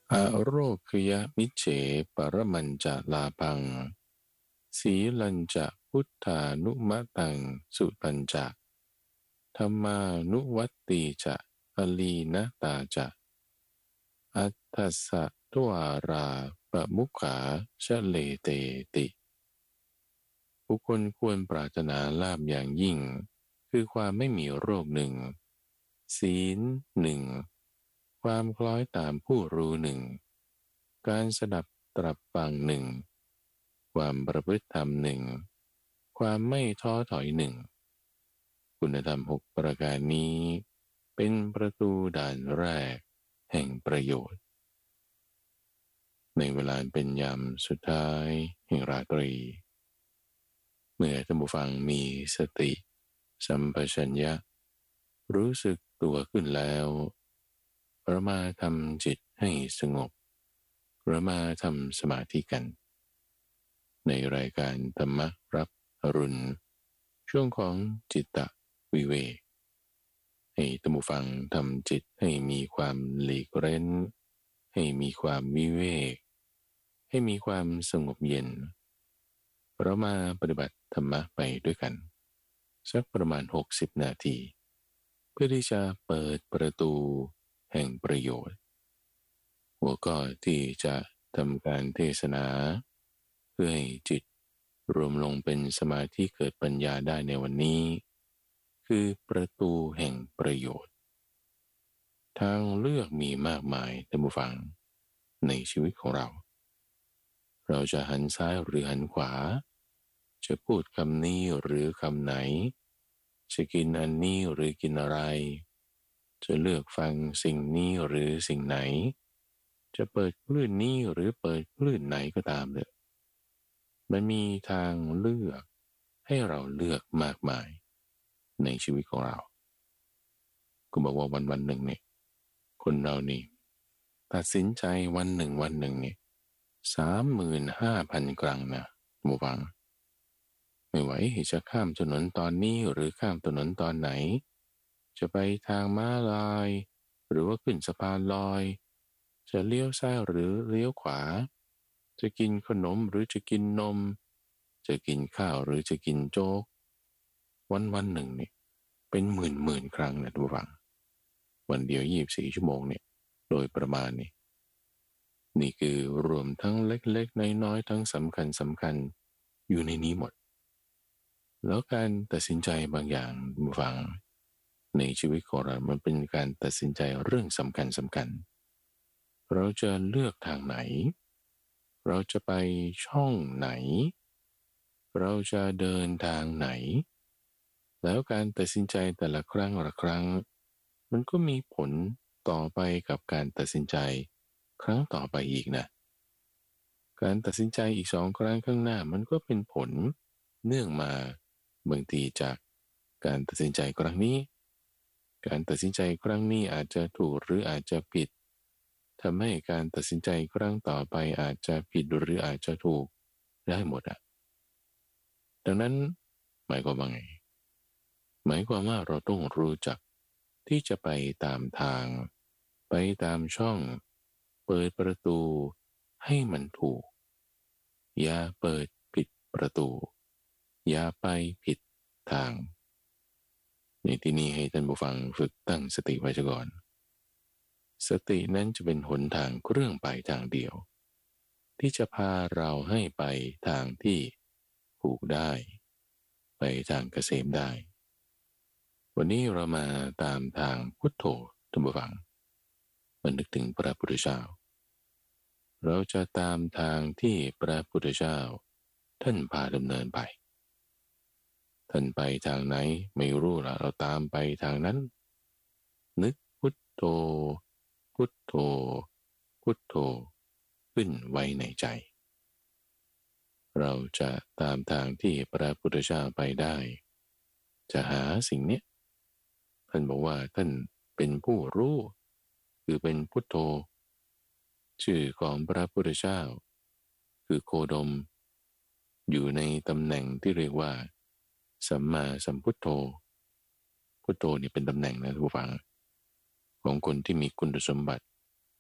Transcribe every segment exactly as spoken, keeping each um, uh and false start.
อโรคยมิจเฉปรมัญจะลาพังสีลัญจะพุทธานุมะตังสุตัญจะธรรมานุวัตติจะอลีนะตาจะอัตถสะทวาราปะมุขาชะเลเตติบุคคลควรปรารถนาลาภอย่างยิ่งคือความไม่มีโรคหนึ่งศีลหนึ่งความคล้อยตามผู้รู้หนึ่งการสดับตรับฟังหนึ่งความประพฤติธรรมหนึ่งความไม่ท้อถอยหนึ่งคุณธรรมหกประการนี้เป็นประตูด่านแรกแห่งประโยชน์ในเวลาเป็นยามสุดท้ายแห่งราตรีเมื่อท่านผู้ฟังมีสติสัมปชัญญะรู้สึกตัวขึ้นแล้วเรามาทำจิตให้สงบเรามาทำสมาธิกันในรายการธรรมรับอรุณช่วงของจิตตวิเวกให้ท่านผู้ฟังทำจิตให้มีความหลีกเร้นให้มีความวิเวกให้มีความสงบเย็นเรามาปฏิบัติธรรมะไปด้วยกันสักประมาณหกสิบนาทีเพื่อที่จะเปิดประตูแห่งประโยชน์หัวข้อที่จะทำการเทศนาเพื่อให้จิตรวมลงเป็นสมาธิเกิดปัญญาได้ในวันนี้คือประตูแห่งประโยชน์ทางเลือกมีมากมายท่านผู้ฟังในชีวิตของเราเราจะหันซ้ายหรือหันขวาจะพูดคำนี้หรือคำไหนจะกินอันนี้หรือกินอะไรจะเลือกฟังสิ่งนี้หรือสิ่งไหนจะเปิดคลื่นนี้หรือเปิดคลื่นไหนก็ตามเลยมันมีทางเลือกให้เราเลือกมากมายในชีวิตของเราก็บอกว่าวันวันหนึ่งเนี่ยคนเรานี่ตัดสินใจวันหนึ่งวันหนึ่งเนี่ยสามหมื่นห้าพันครั้งนะหมู่ฟังไม่ไหวจะข้ามถนนตอนนี้หรือข้ามถนนตอนไหนจะไปทางม้าลายหรือว่าขึ้นสะพานลอยจะเลี้ยวซ้ายหรือเลี้ยวขวาจะกินขนมหรือจะกินนมจะกินข้าวหรือจะกินโจ๊กวันวันหนึ่งเนี่ยเป็นหมื่นหมื่นครั้งนะทุกฝังวันเดียวยี่สิบสี่ชั่วโมงเนี่ยโดยประมาณนี่นี่คือรวมทั้งเล็กๆน้อยๆทั้งสำคัญสำคัญอยู่ในนี้หมดแล้วการตัดสินใจบางอย่างทุกฝังในชีวิตของเรามันเป็นการตัดสินใจเรื่องสำคัญสำคัญเราจะเลือกทางไหนเราจะไปช่องไหนเราจะเดินทางไหนแล้วการตัดสินใจแต่ละครั้งละครั้งมันก็มีผลต่อไปกับการตัดสินใจครั้งต่อไปอีกนะการตัดสินใจอีกสองครั้งข้างหน้ามันก็เป็นผลเนื่องมาบางทีจากการตัดสินใจครั้งนี้การตัดสินใจครั้งนี้อาจจะถูกหรืออาจจะผิดทำให้การตัดสินใจครั้งต่อไปอาจจะผิดหรืออาจจะถูกได้หมดอ่ะดังนั้นหมายความว่าไงหมายความว่าเราต้องรู้จักที่จะไปตามทางไปตามช่องเปิดประตูให้มันถูกอย่าเปิดผิดประตูอย่าไปผิดทางในที่นี้ให้ท่านผู้ฟังฝึกตั้งสติไว้ก่อนสตินั้นจะเป็นหนทางเครื่องไปทางเดียวที่จะพาเราให้ไปทางที่ถูกได้ไปทางเกษมได้วันนี้เรามาตามทางพุทโธท่านผู้ฟังมันนึกถึงพระพุทธเจ้าเราจะตามทางที่พระพุทธเจ้าท่านพาดำเนินไปท่านไปทางไหนไม่รู้ละเราตามไปทางนั้นนึกพุทโธพุทโธพุทโธขึ้นไว้ในใจเราจะตามทางที่พระพุทธเจ้าไปได้จะหาสิ่งนี้ท่านบอกว่าท่านเป็นผู้รู้คือเป็นพุทโธชื่อของพระพุทธเจ้าคือโคดมอยู่ในตำแหน่งที่เรียกว่าสัมมาสัมพุทโธพุทโธนี่เป็นตำแหน่งนะทุกฝังของคนที่มีคุณสมบัติ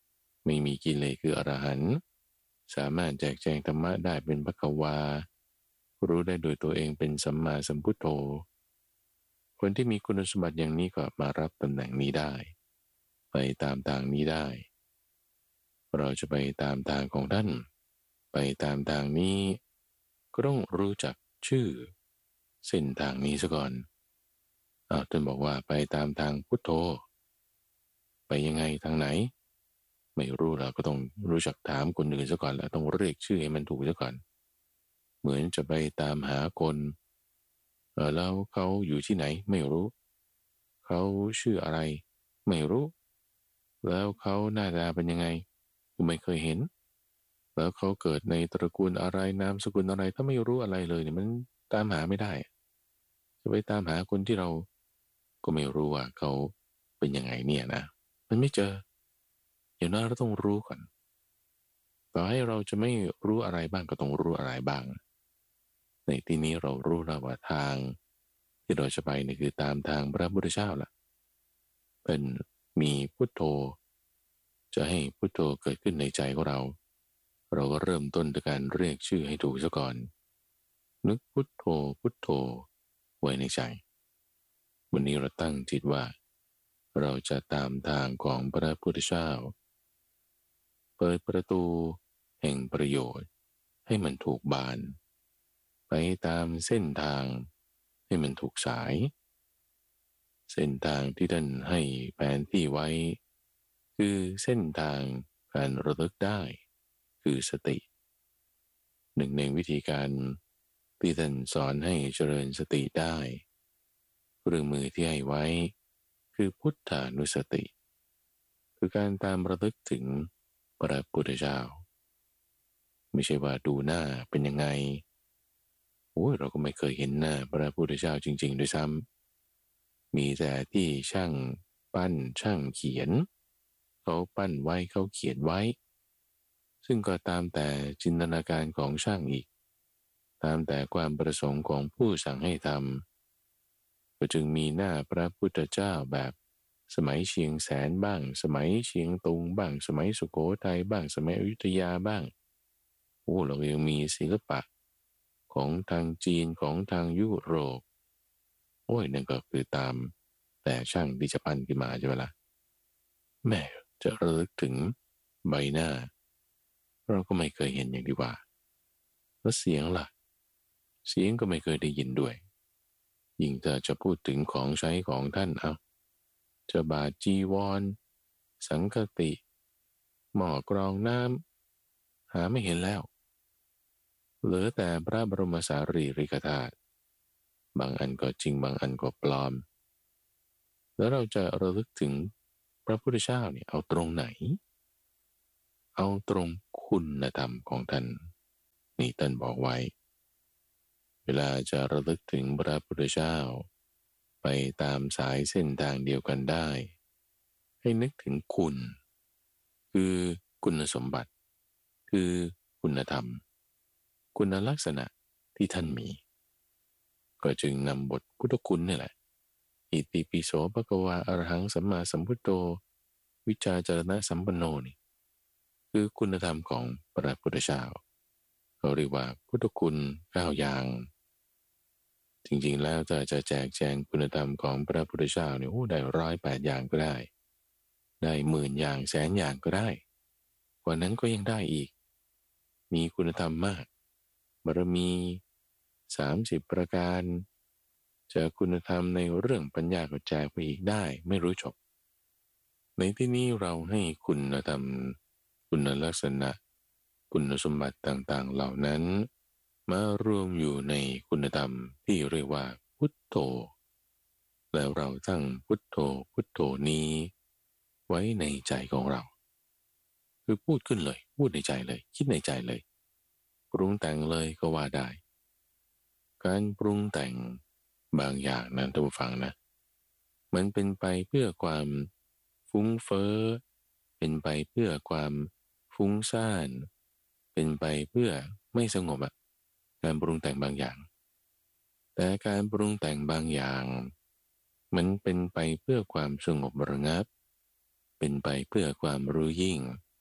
ไม่มีกิเลสคืออรหันต์สามารถแจกแจงธรรมะได้เป็นภควารู้ได้โดยตัวเองเป็นสัมมาสัมพุทโธคนที่มีคุณสมบัติอย่างนี้ก็มารับตำแหน่งนี้ได้ไปตามทางนี้ได้เราจะไปตามทางของท่านไปตามทางนี้ก็ต้องรู้จักชื่อเส้นทางนี้ซะก่อนอ้าวท่านบอกว่าไปตามทางพุทโธไปยังไงทางไหนไม่รู้เราก็ต้องรู้จักถามคนอื่นซะก่อนแล้วต้องเรียกชื่อให้มันถูกซะก่อนเหมือนจะไปตามหาคนเออแล้วเขาอยู่ที่ไหนไม่รู้เขาชื่ออะไรไม่รู้แล้วเขาหน้าตาเป็นยังไงกูไม่เคยเห็นแล้วเขาเกิดในตระกูลอะไรนามสกุลอะไรถ้าไม่รู้อะไรเลยเนี่ยมันตามหาไม่ได้จะไปตามหาคนที่เราก็ไม่รู้ว่าเขาเป็นยังไงเนี่ยนะมันไม่เจออย่างน้อยเราต้องรู้ก่อนต่อให้เราจะไม่รู้อะไรบ้างก็ต้องรู้อะไรบ้างในที่นี้เรารู้แล้วว่าทางที่เราจะไปนี่คือตามทางพระพุทธเจ้าล่ะเป็นมีพุทโธจะให้พุทโธเกิดขึ้นในใจของเราเราก็เริ่มต้นด้วยการเรียกชื่อให้ถูกซะก่อนนึกพุทโธพุทโธไว้ในใจวันนี้เราตั้งจิตว่าเราจะตามทางของพระพุทธเจ้าเปิดประตูแห่งประโยชน์ให้มันถูกบานไปตามเส้นทางให้มันถูกสายเส้นทางที่ท่านให้แผนที่ไว้คือเส้นทางการระลึกได้คือสติหนึ่งในวิธีการที่ท่านสอนให้เจริญสติได้เครื่องมือที่ให้ไว้คือพุทธานุสติคือการตามระลึกถึงพระพุทธเจ้าไม่ใช่ว่าดูหน้าเป็นยังไงโอ้ยเราก็ไม่เคยเห็นหน้าพระพุทธเจ้าจริงๆด้วยซ้ำมีแต่ที่ช่างปั้นช่างเขียนเขาปั้นไว้เขาเขียนไว้ซึ่งก็ตามแต่จินตนาการของช่างอีกตามแต่ความประสงค์ของผู้สั่งให้ทำก็จึงมีหน้าพระพุทธเจ้าแบบสมัยเชียงแสนบ้างสมัยเชียงตุงบ้างสมัยสุโขทัยบ้างสมัยอยุธยาบ้างโอ้เรายังมีศิลปะของทางจีนของทางยุโรปโอ้ยนั่นก็คือตามแต่ช่างที่จะปั้นขึ้นมาใช่ไหมล่ะแม่จะระลึกถึงใบหน้าเราก็ไม่เคยเห็นอย่างที่ว่าแล้วเสียงล่ะเสียงก็ไม่เคยได้ยินด้วยยิ่งจะจะพูดถึงของใช้ของท่านเอาจะบาทจีวรสังฆติหม้อกรองน้ำหาไม่เห็นแล้วเหลือแต่พระบรมสารีริกธาตุบางอันก็จริงบางอันก็ปลอมแล้วเราจะระลึกถึงพระพุทธเจ้าเนี่ยเอาตรงไหนเอาตรงคุณธรรมของท่านนี่ท่านบอกไว้เวลาจะระลึกถึงพระพุทธเจ้าไปตามสายเส้นทางเดียวกันได้ให้นึกถึงคุณคือคุณสมบัติคือคุณธรรมคุณลักษณะที่ท่านมีก็จึงนำบทพุทธคุณนี่แหละอิติปิโสภะคะวาอะระหังสัมมาสัมพุทโธวิชาจารณะสัมปันโนนี่คือคุณธรรมของพระพุทธเจ้าเขาเรียกว่าพุทธคุณเก้าอย่างจริงๆแล้วจะจะแจกแจงคุณธรรมของพระพุทธเจ้าเนี่ยโอ้ได้ร้อยแปดอย่างก็ได้ได้หมื่นอย่างแสนอย่างก็ได้กว่านั้นก็ยังได้อีกมีคุณธรรมมากบารมีสามสิบประการจะคุณธรรมในเรื่องปัญญาก็แจกไปอีกได้ไม่รู้จบในที่นี้เราให้คุณธรรมคุณลักษณะคุณสมบัติต่างๆเหล่านั้นมารวมอยู่ในคุณธรรมที่เรียกว่าพุทโธแล้วเราตั้งพุทโธพุทโธนี้ไว้ในใจของเราคือพูดขึ้นเลยพูดในใจเลยคิดในใจเลยปรุงแต่งเลยก็ว่าได้การปรุงแต่งบางอย่างนั้นท่านผู้ฟังนะมันเป็นไปเพื่อความฟุ้งเฟ้อเป็นไปเพื่อความฟุ้งซ่านเป็นไปเพื่อไม่สงบอะการปรุงแต่งบางอย่างแต่การปรุงแต่งบางอย่างมันเป็นไปเพื่อความสงบระงับเป็นไปเพื่อความรู้ยิ่ง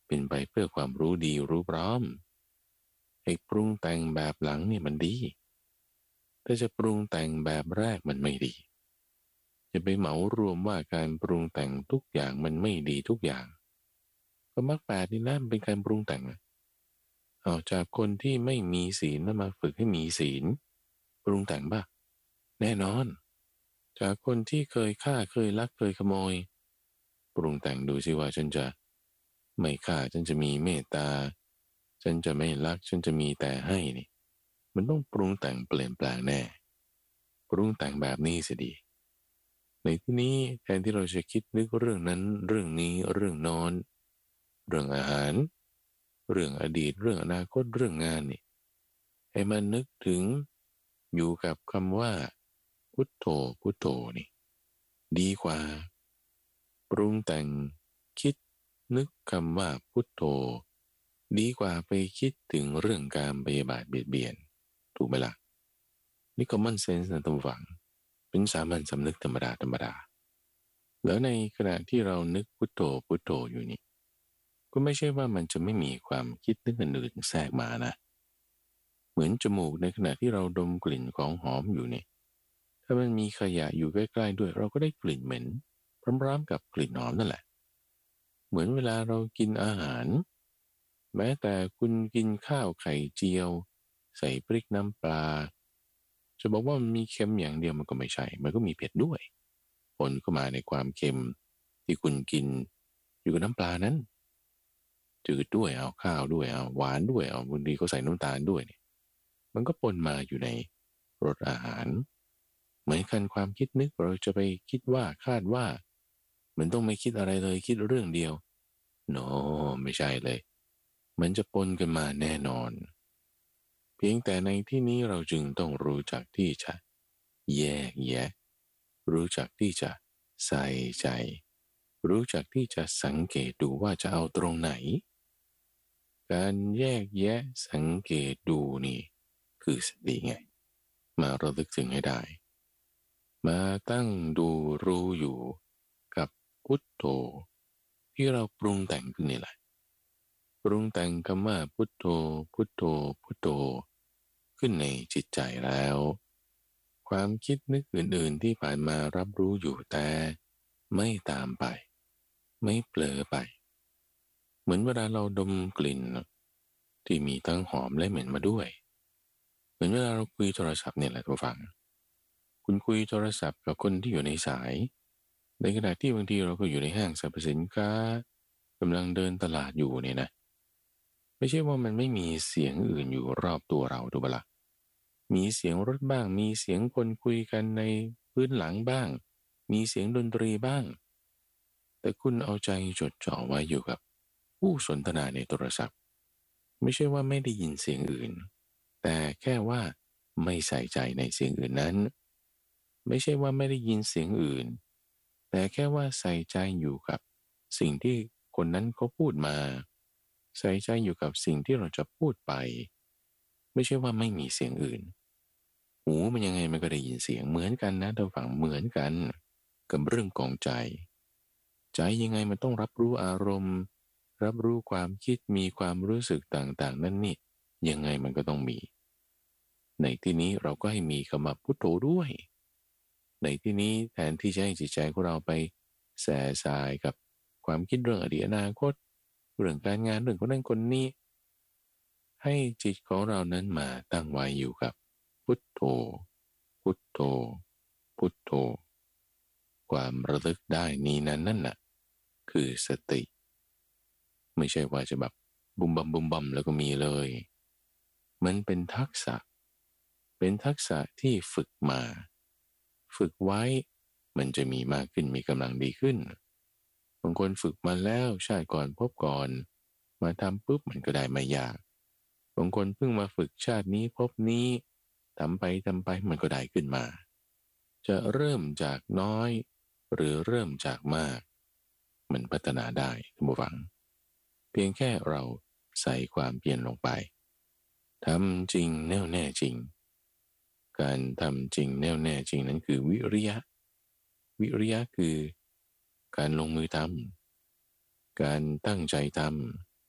เป็นไปเพื่อความรู้ดีรู้พร้อมไอ้ปรุงแต่งแบบหลังนี่มันดีถ้าจะปรุงแต่งแบบแรกมันไม่ดีจะไปเหมารวมว่าการปรุงแต่งทุกอย่างมันไม่ดีทุกอย่างก็มรรคแปดนี่นะมันเป็นการปรุงแต่งเอาจากคนที่ไม่มีศีลมาฝึกให้มีศีลปรุงแต่งบ้าแน่นอนจากคนที่เคยฆ่าเคยลักเคยขโมยปรุงแต่งดูสิว่าฉันจะไม่ฆ่าฉันจะมีเมตตาฉันจะไม่ลักฉันจะมีแต่ให้นี่มันต้องปรุงแต่งเปลี่ยนแปลงแน่ปรุงแต่งแบบนี้สิดีในที่นี้แทนที่เราจะคิดนึกเรื่องนั้นเรื่องนี้เรื่องนอนเรื่องอาหารเรื่องอดีตเรื่องอนาคตเรื่องงานนี่ให้มันนึกถึงอยู่กับคำว่าพุทโธพุทโธนี่ดีกว่าปรุงแต่งคิดนึกคำว่าพุทโธดีกว่าไปคิดถึงเรื่องการพยาบาทเบียดเบียนถูกไหมล่ะนี่ common sense นะท่านผู้ฟังเป็นสามัญสำนึกธรรมดาธรรมดาแล้วในขณะที่เรานึกพุทโธพุทโธอยู่นี่ก็ไม่ใช่ว่ามันจะไม่มีความคิดนึกอื่นๆแทรกมานะเหมือนจมูกในขณะที่เราดมกลิ่นของหอมอยู่นี่ถ้ามันมีขยะอยู่ใกล้ๆด้วยเราก็ได้กลิ่นเหม็นพร้อมๆกับกลิ่นหอมนั่นแหละเหมือนเวลาเรากินอาหารแม้แต่คุณกินข้าวไข่เจียวใส่พริกน้ำปลาจะบอกว่ามันมีเค็มอย่างเดียวมันก็ไม่ใช่มันก็มีเผ็ดด้วยผลเข้ามาในความเค็มที่คุณกินอยู่กับน้ำปลานั้นจืดด้วยเอาข้าวด้วยเอาหวานด้วยเอาบางทีก็ใส่น้ำตาลด้วยเนี่ยมันก็ปนมาอยู่ในรสอาหารเหมือนกันความคิดนึกเราจะไปคิดว่าคาดว่ามันต้องไม่คิดอะไรเลยคิดเรื่องเดียวโน no, ไม่ใช่เลยมันจะปนกันมาแน่นอนเพียงแต่ในที่นี้เราจึงต้องรู้จักที่จะแยกแยะรู้จักที่จะใส่ใจรู้จักที่จะสังเกตดูว่าจะเอาตรงไหนการแยกแยะสังเกตดูนี่คือสติไงมาระลึกถึงให้ได้มาตั้งดูรู้อยู่กับพุทโธที่เราปรุงแต่งขึ้นนี่แหละปรุงแต่งคำว่าพุทโธพุทโธพุทโธขึ้นในจิตใจแล้วความคิดนึกอื่นๆที่ผ่านมารับรู้อยู่แต่ไม่ตามไปไม่เผลอไปเหมือนเวลาเราดมกลิ่นที่มีทั้งหอมและเหม็นมาด้วยเหมือนเวลาเราคุยโทรศัพท์เนี่ยแหละทุกฝังคุณคุยโทรศัพท์กับคนที่อยู่ในสายในขณะที่บางทีเราก็อยู่ในห้างสรรพสินค้ากำลังเดินตลาดอยู่เนี่ยนะไม่ใช่ว่ามันไม่มีเสียงอื่นอยู่รอบตัวเราถูกปะละ่ะมีเสียงรถบ้างมีเสียงคนคุยกันในพื้นหลังบ้างมีเสียงดนตรีบ้างแต่คุณเอาใจจดจ่อไว้อยู่กับผู้สนทนาในโทรศัพท์ไม่ใช่ว่าไม่ได้ยินเสียงอื่นแต่แค่ว่าไม่ใส่ใจในเสียงอื่นนั้นไม่ใช่ว่าไม่ได้ยินเสียงอื่นแต่แค่ว่าใส่ใจอยู่กับสิ่งที่คนนั้นเขาพูดมาใส่ใจอยู่กับสิ่งที่เราจะพูดไปไม่ใช่ว่าไม่มีเสียงอื่นหูมันยังไงมันก็ได้ยินเสียงเหมือนกันนะท่านฟังเหมือนกันกับเรื่องของใจใจยังไงมันต้องรับรู้อารมณ์รับรู้ความคิดมีความรู้สึกต่างๆนั่นนี่ยังไงมันก็ต้องมีในที่นี้เราก็ให้มีคำว่าพุทโธด้วยในที่นี้แทนที่จะให้จิตใจของเราไปแส่สายกับความคิดเรื่องอดีตอนาคตเรื่องการงานเรื่องคนนั้นคนนี้ให้จิตของเรานั้นมาตั้งไว้อยู่กับพุทโธพุทโธพุทโธความระลึกได้นี้นั้นนั่นน่ะคือสติไม่ใช่ว่าจะแบบบุมบัมบุมบัมแล้วก็มีเลยมันเป็นทักษะเป็นทักษะที่ฝึกมาฝึกไว้มันจะมีมากขึ้นมีกำลังดีขึ้นบางคนฝึกมาแล้วชาติก่อนพบก่อนมาทำปุ๊บมันก็ได้ไม่ยากบางคนเพิ่งมาฝึกชาตินี้พบนี้ทำไปทำไปมันก็ได้ขึ้นมาจะเริ่มจากน้อยหรือเริ่มจากมากมันพัฒนาได้ท่านผู้ฟังเพียงแค่เราใส่ความเปลี่ยนลงไปทำจริงแน่วแน่จริงการทำจริงแน่วแน่จริงนั้นคือวิริยะวิริยะคือการลงมือทำการตั้งใจท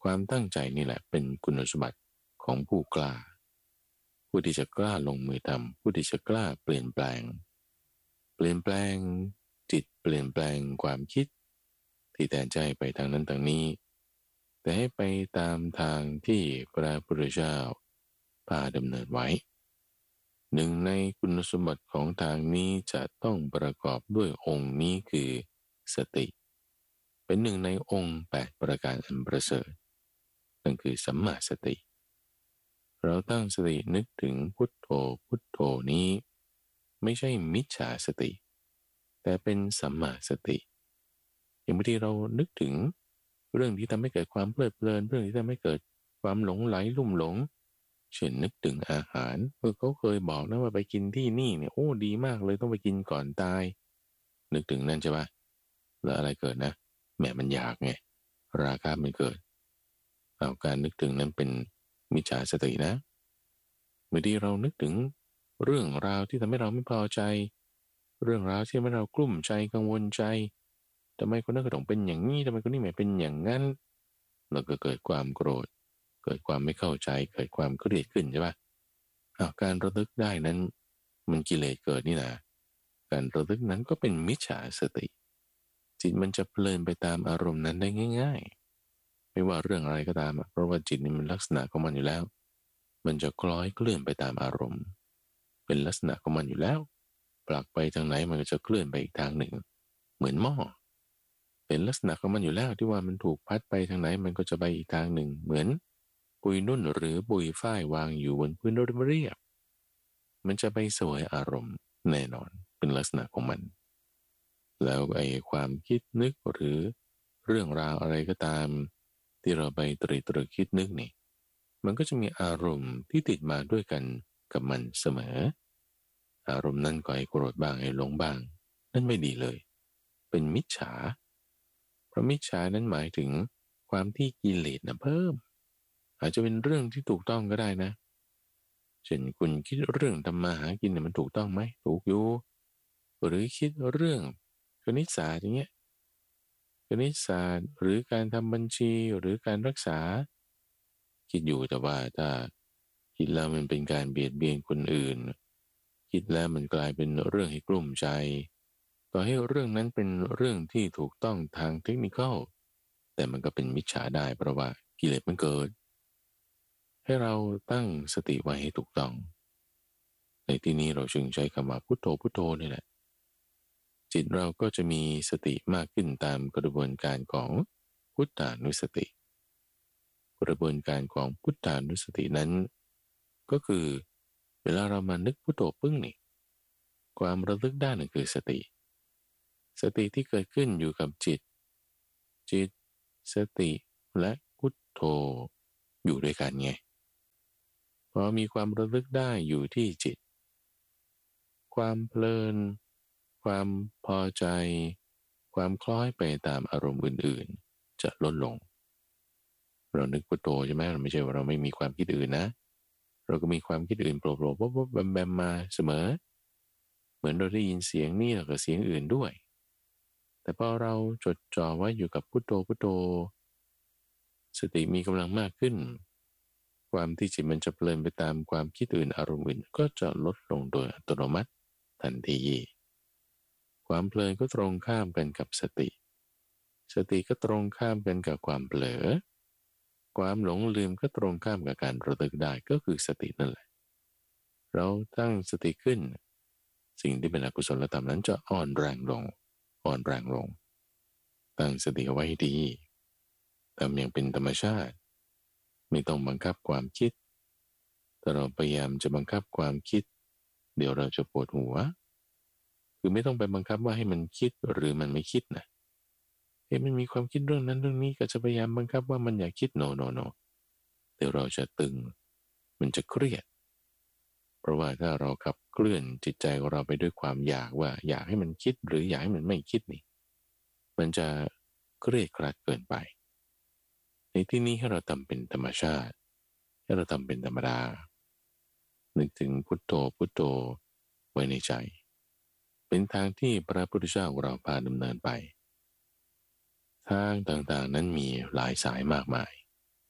ความตั้งใจนี่แหละเป็นคุณสมบัติของผู้กล้าผู้ที่จะกล้าลงมือทำผู้ที่จะกล้าเปลี่ยนแปลงเปลี่ยนแปลงจิตเปลี่ยนแปลงความคิดที่แต่ใจไปทางนั้นทางนี้แต่ให้ไปตามทางที่พระพุทธเจ้าพาดำเนินไว้หนึ่งในคุณสมบัติของทางนี้จะต้องประกอบด้วยองค์นี้คือสติเป็นหนึ่งในองค์แปดประการอันประเสริฐนั่นคือสัมมาสติเราตั้งสตินึกถึงพุทโธพุทโธนี้ไม่ใช่มิจฉาสติแต่เป็นสัมมาสติอย่างบางทีเรานึกถึงเรื่องที่ทำให้เกิดความเพลิดเพลินเรื่องที่ทำให้เกิดความหลงไหลลุ่มหลงเช่นนึกถึงอาหารเออเขาเคยบอกนะว่าไปกินที่นี่เนี่ยโอ้ดีมากเลยต้องไปกินก่อนตายนึกถึงนั่นใช่ปะแล้วอะไรเกิดนะแหมมันอยากไงราคะมันเกิดเอาการนึกถึงนั้นเป็นมิจฉาสตินะเมื่อที่เรานึกถึงเรื่องราวที่ทำให้เราไม่พอใจเรื่องราวที่ทำให้เรากลุ้มใจกังวลใจทำไมคนนั้นก็ต้องเป็นอย่างนี้ทำไมคนนี้ไม่เป็นอย่างนั้นเราก็เกิดความโกรธเกิดความไม่เข้าใจเกิดความเครียดขึ้นใช่ปะเอาการระลึกได้นั้นมันกิเลสเกิดนี่นะการระลึกนั้นก็เป็นมิจฉาสติจิตมันจะเพลินไปตามอารมณ์นั้นได้ง่ายๆไม่ว่าเรื่องอะไรก็ตามเพราะว่าจิตนี่มันลักษณะของมันอยู่แล้วมันจะคล้อยเคลื่อนไปตามอารมณ์เป็นลักษณะของมันอยู่แล้วผลักไปทางไหนมันก็จะเคลื่อนไปอีกทางหนึ่งเหมือนหม้อเป็นลักษณะของมันอยู่แล้วที่ว่ามันถูกพัดไปทางไหนมันก็จะไปอีกทางหนึ่งเหมือนปุยนุ่นหรือปุยฝ้ายวางอยู่บนพื้นเรียบมันจะไปสวยอารมณ์แน่นอนเป็นลักษณะของมันแล้วไอ้ความคิดนึกหรือเรื่องราวอะไรก็ตามที่เราไปตรีตรึกคิดนึกนี่มันก็จะมีอารมณ์ที่ติดมาด้วยกันกับมันเสมออารมณ์นั้นก็ให้โกรธบ้างให้หลงบ้างนั่นไม่ดีเลยเป็นมิจฉาเพราะมิจฉานั้นหมายถึงความที่กิเลสนะเพิ่มอาจจะเป็นเรื่องที่ถูกต้องก็ได้นะเช่นคุณคิดเรื่องทำมาหากินเนี่ยมันถูกต้องไหมถูกอยู่หรือคิดเรื่องคณิตศาสตร์อย่างเงี้ยคณิตศาสตร์หรือการทำบัญชีหรือการรักษาคิดอยู่แต่ว่าถ้าคิดแล้วมันเป็นการเบียดเบียนคนอื่นคิดแล้วมันกลายเป็นเรื่องให้กลุ้มใจต่อให้เรื่องนั้นเป็นเรื่องที่ถูกต้องทางเทคนิคอลแต่มันก็เป็นมิจฉาได้เพราะว่ากิเลสมันเกิดให้เราตั้งสติไว้ให้ถูกต้องในที่นี้เราจึงใช้คำว่าพุทโธพุทโธนี่แหละจิตเราก็จะมีสติมากขึ้นตามกระบวนการของพุทธานุสติกระบวนการของพุทธานุสตินั้นก็คือเวลาเรามานึกพุทโธปึ้งนี่ความระลึกได้นั่นคือสติสติที่เกิดขึ้นอยู่กับจิตจิตสติและพุทโธอยู่ด้วยกันไงพอมีความระลึกได้อยู่ที่จิตความเพลินความพอใจความคล้อยไปตามอารมณ์อื่นๆจะลดลงเรานึกพุทโธใช่ไหมเราไม่ใช่ว่าเราไม่มีความคิดอื่นนะเราก็มีความคิดอื่นโผล่ๆปุ๊บๆแบมๆมาเสมอเหมือนเราได้ยินเสียงนี่แล้วก็เสียงอื่นด้วยแต่พอเราจดจ่อไว้อยู่กับพุทโธพุทโธสติมีกำลังมากขึ้นความที่จิตมันจะเพลินไปตามความคิดอื่นอารมณ์อื่นก็จะลดลงโดยอัตโนมัติทันทีความเพลินก็ตรงข้ามกันกับสติสติก็ตรงข้ามกันกับความเผลอความหลงลืมก็ตรงข้ามกับการระลึกได้ก็คือสตินั่นแหละเราตั้งสติขึ้นสิ่งที่เป็นอกุศลธรรมนั้นจะอ่อนแรงลงอ่อนแรงลงตั้งสติเอาไว้ดีทำอย่างเป็นธรรมชาติไม่ต้องบังคับความคิดแต่เราพยายามจะบังคับความคิดเดี๋ยวเราจะปวดหัวคือไม่ต้องไปบังคับว่าให้มันคิดหรือมันไม่คิดนะเฮ้ยมันมีความคิดเรื่องนั้นเรื่องนี้ก็จะพยายามบังคับว่ามันอยากคิดโนโนโนเดี๋ยวเราจะตึงมันจะเครียดเพราะว่าถ้าเราขับเคลื่อนจิตใจของเราไปด้วยความอยากว่าอยากให้มันคิดหรืออยากให้มันไม่คิดนี่มันจะเครียดครัดเกินไปในที่นี้ให้เราทำเป็นธรรมชาติให้เราทำเป็นธรรมดานึกถึงพุทโธพุทโธไว้ในใจเป็นทางที่พระพุทธเจ้าของเราพาดำเนินไปทางต่างๆนั้นมีหลายสายมากมาย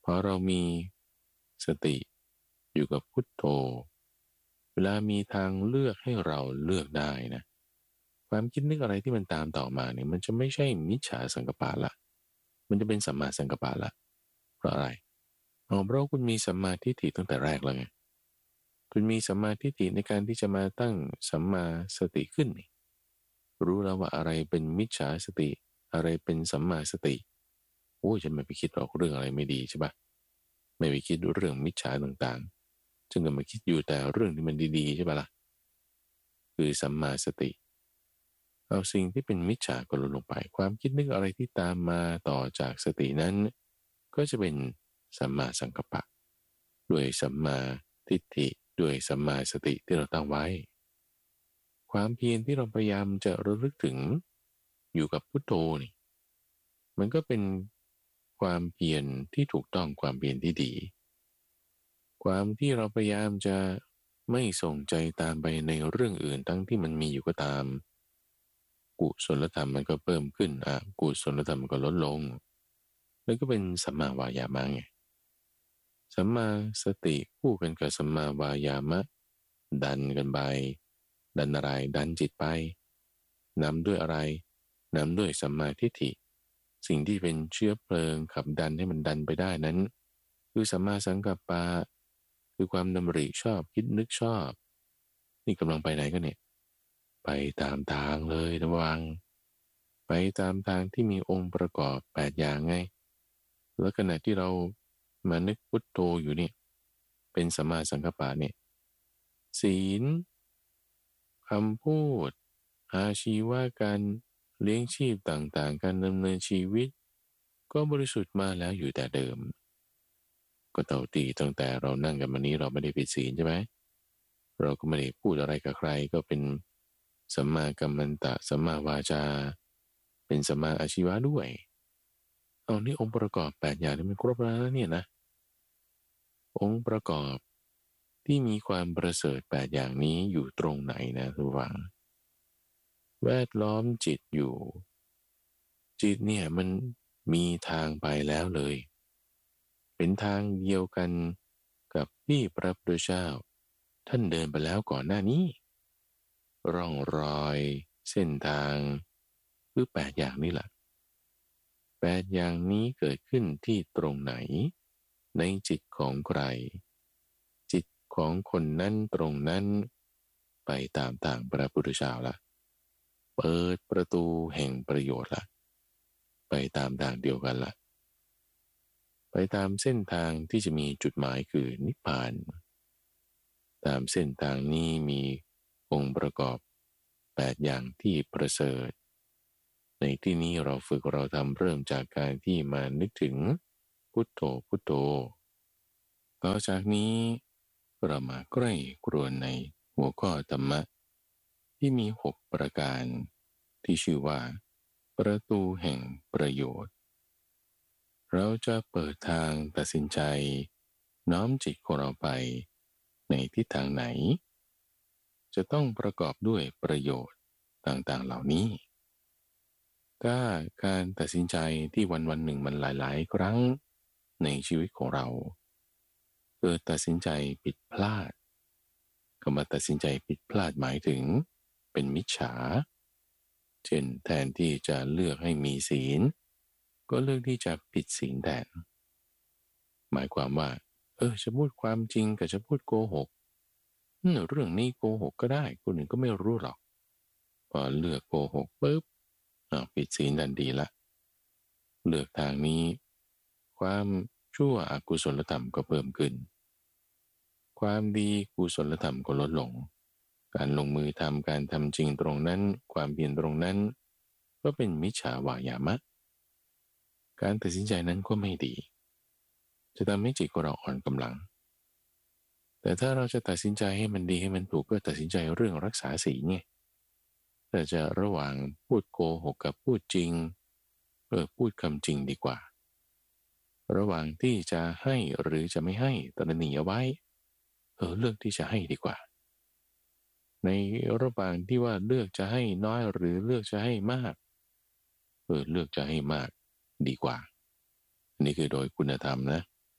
อเรามีสติอยู่กับพุทโธเวลามีทางเลือกให้เราเลือกได้นะความคิดนึกอะไรที่มันตามต่อมาเนี่ยมันจะไม่ใช่มิจฉาสังกัปปะละมันจะเป็นสัมมาสังกัปปะละเพราะอะไรอ๋อเพราะคุณมีสัมมาทิฏฐิตั้งแต่แรกแล้วไงคุณมีสัมมาทิฏฐิในการที่จะมาตั้งสัมมาสติขึ้นนี่รู้แล้วว่าอะไรเป็นมิจฉาสติอะไรเป็นสัมมาสติโอ้ยจะไม่ไปคิดหรอกเรื่องอะไรไม่ดีใช่ปะไม่ไปคิดเรื่องมิจฉาต่างๆจึงก็มาคิดอยู่แต่เรื่องที่มันดีๆใช่ปะล่ะคือสัมมาสติเอาสิ่งที่เป็นมิจฉาก็ลดลงไปความคิดนึกอะไรที่ตามมาต่อจากสตินั้นก็จะเป็นสัมมาสังกัปปะด้วยสัมมาทิฏฐิด้วยสัมมาสติที่เราตั้งไว้ความเพียรที่เราพยายามจะระลึกถึงอยู่กับพุทโธนี่มันก็เป็นความเพียรที่ถูกต้องความเพียรที่ดีความที่เราพยายามจะไม่ส่งใจตามไปในเรื่องอื่นทั้งที่มันมีอยู่ก็ตามกุศลธรรมมันก็เพิ่มขึ้นอ่ะกุศลธรรมมันก็ลดลงแล้วก็เป็นสัมมาวายามะไงสัมมาสติคู่กันกับสัมมาวายามะดันกันไปดันอะไรดันจิตไปนำด้วยอะไรนำด้วยสัมมาทิฏฐิสิ่งที่เป็นเชื้อเพลิงขับดันให้มันดันไปได้นั้นคือสัมมาสังกัปปะคือความดำริชอบคิดนึกชอบนี่กำลังไปไหนกันเนี่ยไปตามทางเลยระวังไปตามทางที่มีองค์ประกอบแปดอย่างไงแล้วขณะที่เรามานึกพุทโธอยู่เนี่ยเป็นสัมมาสังกัปปะเนี่ยศีลคำพูดอาชีวะการเลี้ยงชีพต่างๆการดำเนินชีวิตก็บริสุทธิ์มาแล้วอยู่แต่เดิมก็เต่าตีตั้งแต่เรานั่งกันมานี้เราไม่ได้ผิดศีลใช่ไหมเราก็ไม่ได้พูดอะไรกับใครก็เป็นสัมมากัมมันตะสัมมาวาจาเป็นสัมมาอาชีวะด้วยเอานี่องค์ประกอบแปดอย่างนี้มันครบแล้วนะเนี่ยนะองค์ประกอบที่มีความประเสริฐแปดอย่างนี้อยู่ตรงไหนนะทุกฝังแวดล้อมจิตอยู่จิตเนี่ยมันมีทางไปแล้วเลยเป็นทางเดียวกันกับที่พระพุทธเจ้าท่านเดินไปแล้วก่อนหน้านี้ร่องรอยเส้นทางคือแปดอย่างนี้แหละแปดอย่างนี้เกิดขึ้นที่ตรงไหนในจิตของใครจิตของคนนั้นตรงนั้นไปตามทางพระพุทธเจ้าละเปิดประตูแห่งประโยชน์ละไปตามทางเดียวกันละไปตามเส้นทางที่จะมีจุดหมายคือนิพพานตามเส้นทางนี้มีองค์ประกอบแปดอย่างที่ประเสริฐในที่นี้เราฝึกเราทำเริ่มจากการที่มานึกถึงพุทโธพุทโธต่อจากนี้เรามาใกล้กรวนในหัวข้อธรรมะที่มีหกประการที่ชื่อว่าประตูแห่งประโยชน์เราจะเปิดทางตัดสินใจน้อมจิตของเราไปในทิศทางไหนจะต้องประกอบด้วยประโยชน์ต่างๆเหล่านี้ถ้าการตัดสินใจที่วันวันหนึ่งมันหลายๆครั้งในชีวิตของเราเกิดตัดสินใจผิดพลาดคำว่าตัดสินใจผิดพลาดหมายถึงเป็นมิจฉาเช่นแทนที่จะเลือกให้มีศีลก็เลือกที่จะผิดศีลแทนหมายความว่าเออจะพูดความจริงกับจะพูดโกหกเรื่องนี้โกหกก็ได้คนอื่นก็ไม่รู้หรอกพอเลือกโกหกปุ๊บอ้าวผิดศีลทันทีละเลือกทางนี้ความชั่วอกุศลธรรมก็เพิ่มขึ้นความดีกุศลธรรมก็ลดลงการลงมือทำการทำจริงตรงนั้นความเพียรตรงนั้นก็เป็นมิจฉาวายามะการตัดสินใจนั้นก็ไม่ดีจะทำให้จิตของเราอ่อนกำลังแต่ถ้าเราจะตัดสินใจให้มันดีให้มันถูกก็ตัดสินใจเรื่องรักษาศีลไงแต่จะระหว่างพูดโกหกกับพูดจริงเออพูดคำจริงดีกว่าระหว่างที่จะให้หรือจะไม่ให้ตระหนี่เอาไว้เออเลือกที่จะให้ดีกว่าในระหว่างที่ว่าเลือกจะให้น้อยหรือเลือกจะให้มากเออเลือกจะให้มากดีกว่าอันนี้คือโดยคุณธรรมนะ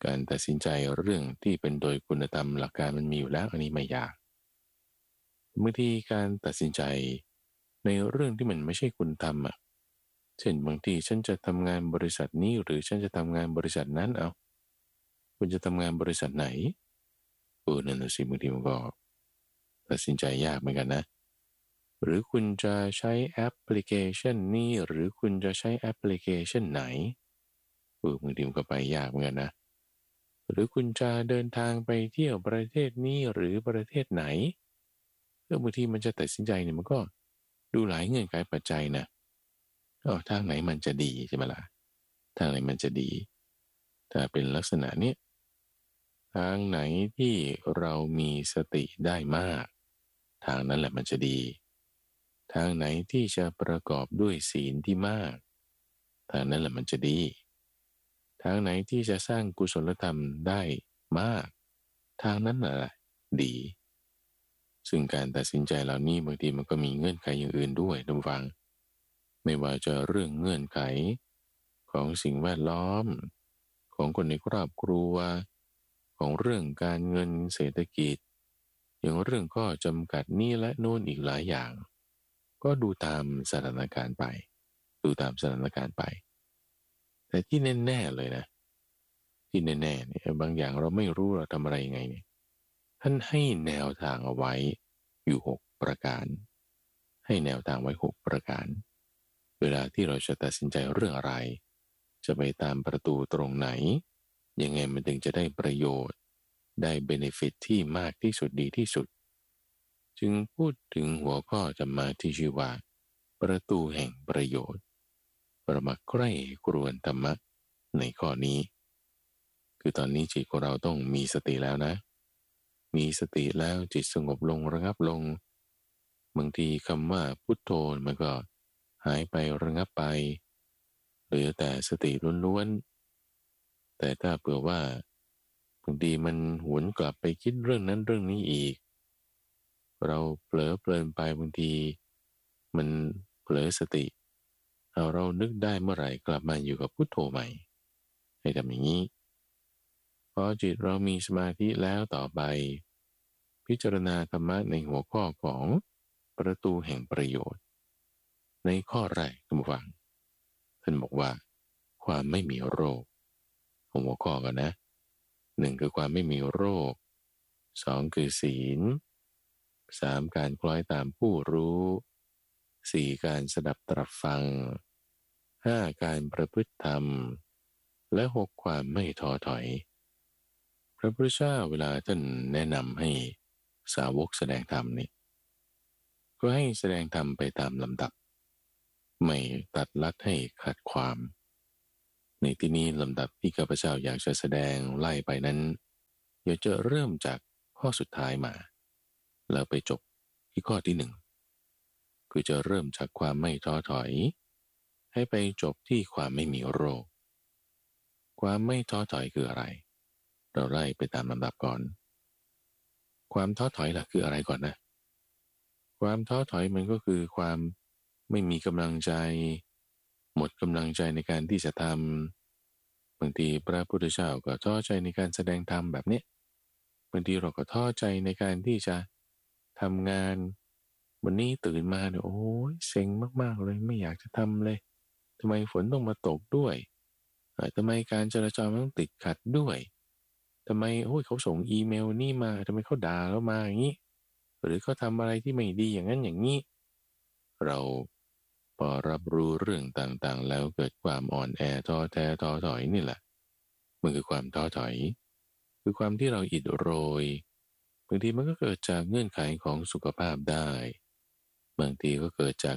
การตัดสินใจเรื่องที่เป็นโดยคุณธรรมหลักการมันมีอยู่แล้วอันนี้ไม่ยากบางทีการตัดสินใจในเรื่องที่มันไม่ใช่คุณธรรมอ่ะเช่นบางทีฉันจะทำงานบริษัทนี้หรือฉันจะทำงานบริษัทนั้นเอาคุณจะทำงานบริษัทไหนเออนั่นน่ะสิบางทีมันก็ตัดสินใจยากเหมือนกันนะหรือคุณจะใช้แอปพลิเคชันนี้หรือคุณจะใช้แอปพลิเคชันไหนเออบางทีมันก็ไปยากเหมือนกันนะหรือคุณจะเดินทางไปเที่ยวประเทศนี้หรือประเทศไหนเออบางทีมันจะตัดสินใจเนี่ยมันก็ดูหลายเงื่อนไขปัจจัยนะอ๋อทางไหนมันจะดีใช่ไหมล่ะทางไหนมันจะดีถ้าเป็นลักษณะเนี้ยทางไหนที่เรามีสติได้มากทางนั้นแหละมันจะดีทางไหนที่จะประกอบด้วยศีลที่มากทางนั้นแหละมันจะดีทางไหนที่จะสร้างกุศลธรรมได้มากทางนั้นแหละดีซึ่งการตัดสินใจเหล่านี้บางทีมันก็มีเงื่อนไขอย่างอื่นด้วยท่านผู้ฟังไม่ว่าจะเรื่องเงื่อนไขของสิ่งแวดล้อมของคนในครอบครัวของเรื่องการเงินเศรษฐกิจอย่างเรื่องข้อจำกัดนี่และโน่นอีกหลายอย่างก็ดูตามสถานการณ์ไปดูตามสถานการณ์ไปแต่ที่แน่ๆเลยนะที่แน่ๆเนี่ยบางอย่างเราไม่รู้เราทำอะไรยังไงเนี่ยท่านให้แนวทางเอาไว้อยู่หกประการให้แนวทางไว้หกประการเวลาที่เราจะตัดสินใจเรื่องอะไรจะไปตามประตูตรงไหนยังไงมันถึงจะได้ประโยชน์ได้เบเนฟิตที่มากที่สุดดีที่สุดจึงพูดถึงหัวข้อธรรมะที่ชื่อว่าประตูแห่งประโยชน์ประมาใกล้กรวนธรรมะในข้อนี้คือตอนนี้จิตของเราต้องมีสติแล้วนะมีสติแล้วจิตสงบลงระงับลงบางทีคำว่าพุทโธมันก็หายไประงับไปเหลือแต่สติล้วนๆแต่ถ้าเผื่อว่าบางทีมันหวนกลับไปคิดเรื่องนั้นเรื่องนี้อีกเราเผลอเพลินไปบางทีมันเผลอสติเอาเรานึกได้เมื่อไหร่กลับมาอยู่กับพุทโธใหม่ให้ทำอย่างนี้พอจิตเรามีสมาธิแล้วต่อไปพิจารณาธรรมะในหัวข้อของประตูแห่งประโยชน์ในข้อแรกท่านผู้ฟังท่านบอกว่าความไม่มีโรคของหัวข้อกันนะหนึ่งคือความไม่มีโรคสองคือศีลสามการคล้อยตามผู้รู้สี่การสดับตรับฟังห้าการประพฤติธรรมและหกความไม่ท้อถอยพระพุทธเจ้าเวลาท่านแนะนำให้สาวกแสดงธรรมนี่ก็ให้แสดงธรรมไปตามลำดับไม่ตัดลัดให้ขัดความในที่นี้ลำดับที่ข้าพเจ้าอยากจะแสดงไล่ไปนั้นอยากจะเริ่มจากข้อสุดท้ายมาแล้วไปจบที่ข้อที่หนึ่งคือจะเริ่มจากความไม่ท้อถอยให้ไปจบที่ความไม่มีโรคความไม่ท้อถอยคืออะไรเราไล่ไปตามลำดับก่อนความท้อถอยล่ะคืออะไรก่อนนะความท้อถอยมันก็คือความไม่มีกำลังใจหมดกำลังใจในการที่จะทำบางทีพระพุทธเจ้าก็ท้อใจในการแสดงธรรมแบบนี้บางทีเราก็ท้อใจในการที่จะทำงานวันนี้ตื่นมาเนี่ยโอ้ยเซ็งมากๆเลยไม่อยากจะทำเลยทำไมฝนต้องมาตกด้วยทำไมการจราจรต้องติดขัดด้วยทำไมโอ้ยเขาส่งอีเมลนี่มาทำไมเขาด่าเรามาอย่างนี้หรือเขาทำอะไรที่ไม่ดีอย่างนั้นอย่างนี้เราพอรับรู้เรื่องต่างๆแล้วเกิดความอ่อนแอท้อแท้ท้อถอยนี่แหละมันคือความท้อถอยคือความที่เราอิดโรยบางทีมันก็เกิดจากเงื่อนไขของสุขภาพได้บางทีก็เกิดจาก